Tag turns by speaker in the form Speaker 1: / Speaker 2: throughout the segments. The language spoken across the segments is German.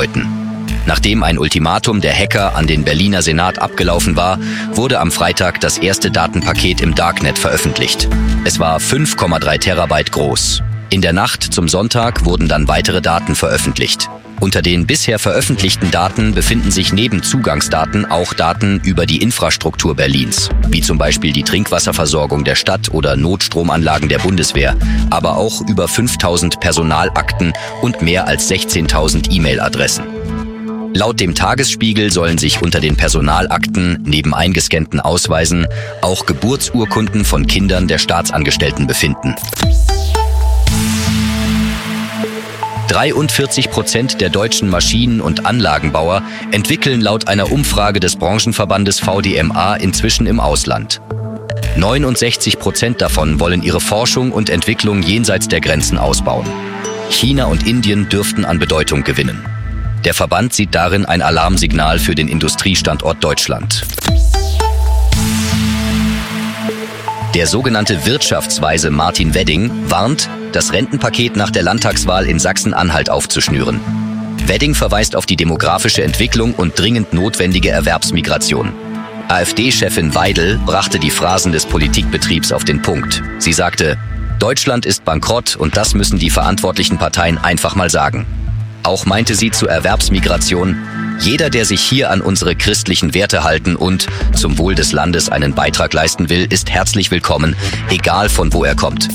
Speaker 1: Exploiten. Nachdem ein Ultimatum der Hacker an den Berliner Senat abgelaufen war, wurde am Freitag das erste Datenpaket im Darknet veröffentlicht. Es war 5,3 Terabyte groß. In der Nacht zum Sonntag wurden dann weitere Daten veröffentlicht. Unter den bisher veröffentlichten Daten befinden sich neben Zugangsdaten auch Daten über die Infrastruktur Berlins, wie zum Beispiel die Trinkwasserversorgung der Stadt oder Notstromanlagen der Bundeswehr, aber auch über 5000 Personalakten und mehr als 16.000 E-Mail-Adressen. Laut dem Tagesspiegel sollen sich unter den Personalakten neben eingescannten Ausweisen auch Geburtsurkunden von Kindern der Staatsangestellten befinden. 43% der deutschen Maschinen- und Anlagenbauer entwickeln laut einer Umfrage des Branchenverbandes VDMA inzwischen im Ausland. 69% davon wollen ihre Forschung und Entwicklung jenseits der Grenzen ausbauen. China und Indien dürften an Bedeutung gewinnen. Der Verband sieht darin ein Alarmsignal für den Industriestandort Deutschland. Der sogenannte Wirtschaftsweise Martin Wedding warnt, das Rentenpaket nach der Landtagswahl in Sachsen-Anhalt aufzuschnüren. Wedding verweist auf die demografische Entwicklung und dringend notwendige Erwerbsmigration. AfD-Chefin Weidel brachte die Phrasen des Politikbetriebs auf den Punkt. Sie sagte, Deutschland ist bankrott und das müssen die verantwortlichen Parteien einfach mal sagen. Auch meinte sie zur Erwerbsmigration, jeder, der sich hier an unsere christlichen Werte halten und zum Wohl des Landes einen Beitrag leisten will, ist herzlich willkommen, egal von wo er kommt.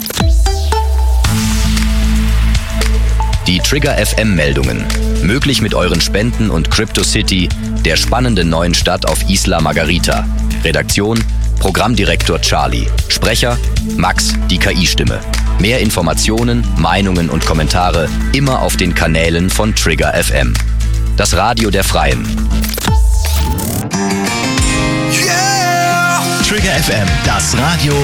Speaker 1: Die Trigger FM-Meldungen. Möglich mit euren Spenden und CryptoCity, der spannenden neuen Stadt auf Isla Margarita. Redaktion, Programmdirektor Charlie. Sprecher, Max, die KI-Stimme. Mehr Informationen, Meinungen und Kommentare immer auf den Kanälen von Trigger FM. Das Radio der Freien.
Speaker 2: Yeah! Trigger FM, das Radio